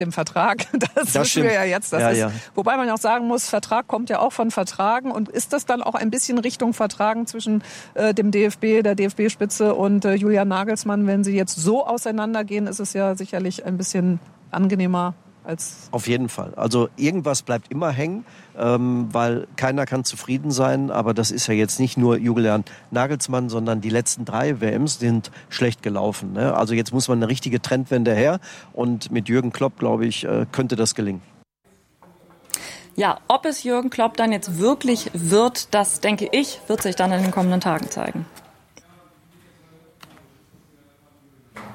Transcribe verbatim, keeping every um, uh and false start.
dem Vertrag. Das, das wissen stimmt. wir ja jetzt. Das ja, ist, ja. Wobei man auch sagen muss, Vertrag kommt ja auch von Vertragen. Und ist das dann auch ein bisschen Richtung Vertragen zwischen äh, dem D F B, der D F B-Spitze und äh, Julian Nagelsmann? Wenn sie jetzt so auseinandergehen, ist es ja sicherlich ein bisschen angenehmer als... Auf jeden Fall. Also irgendwas bleibt immer hängen, ähm, weil keiner kann zufrieden sein. Aber das ist ja jetzt nicht nur Julian Nagelsmann, sondern die letzten drei W Ms sind schlecht gelaufen. Ne? Also jetzt muss man eine richtige Trendwende her. Und mit Jürgen Klopp, glaube ich, äh, könnte das gelingen. Ja, ob es Jürgen Klopp dann jetzt wirklich wird, das denke ich, wird sich dann in den kommenden Tagen zeigen.